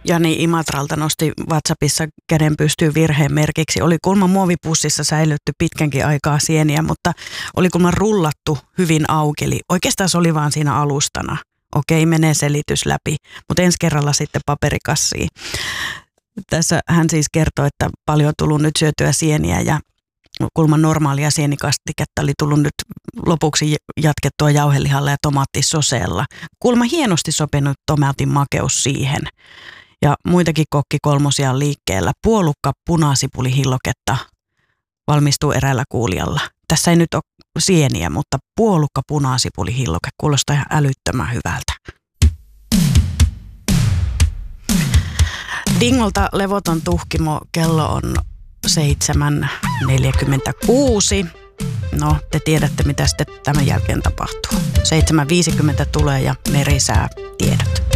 Jani Imatralta nosti WhatsAppissa käden pystyyn virheen merkiksi. Oli kulma muovipussissa säilytty pitkänkin aikaa sieniä, mutta oli kulma rullattu hyvin auki. Eli oikeastaan se oli vaan siinä alustana. Okei, menee selitys läpi, mutta ensi kerralla sitten paperikassiin. Tässä hän siis kertoi, että paljon on tullut nyt syötyä sieniä ja kulman normaalia sienikastiketta oli tullut nyt lopuksi jatkettua jauhelihalla ja tomaattisoseella. Kulma hienosti sopinut tomaatin makeus siihen. Ja muitakin kokkikolmosia on liikkeellä. Puolukka punasipulihilloketta valmistuu eräällä kuulijalla. Tässä ei nyt ole sieniä, mutta puolukka punasipulihilloke kuulostaa ihan älyttömän hyvältä. Dingolta levoton tuhkimo, kello on 7.46. No, te tiedätte, mitä sitten tämän jälkeen tapahtuu. 7.50 tulee ja merisää tiedot.